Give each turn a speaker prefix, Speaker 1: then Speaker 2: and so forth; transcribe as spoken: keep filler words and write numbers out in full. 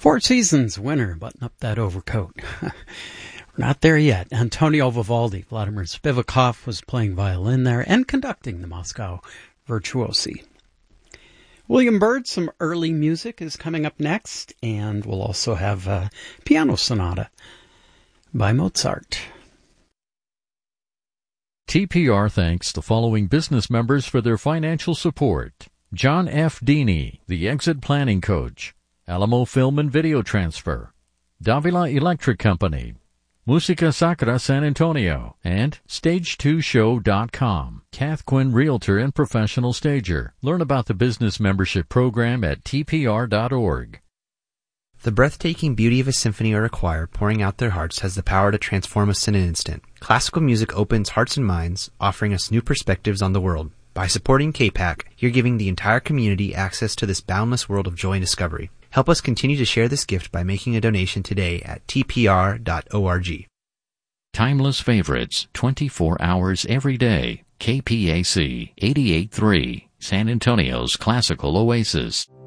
Speaker 1: Four Seasons winner, button up that overcoat. We're not there yet. Antonio Vivaldi, Vladimir Spivakov was playing violin there and conducting the Moscow Virtuosi. William Byrd, some early music is coming up next, and we'll also have a piano sonata by Mozart.
Speaker 2: T P R thanks the following business members for their financial support. John F. Deeney, the Exit Planning Coach. Alamo Film and Video Transfer, Davila Electric Company, Musica Sacra San Antonio, and stage two show dot com. Kath Quinn Realtor and Professional Stager. Learn about the business membership program at T P R dot org.
Speaker 3: The breathtaking beauty of a symphony or a choir pouring out their hearts has the power to transform us in an instant. Classical music opens hearts and minds, offering us new perspectives on the world. By supporting K PAC, you're giving the entire community access to this boundless world of joy and discovery. Help us continue to share this gift by making a donation today at T P R dot org.
Speaker 2: Timeless favorites, twenty-four hours every day. K P A C eighty-eight point three, San Antonio's classical oasis.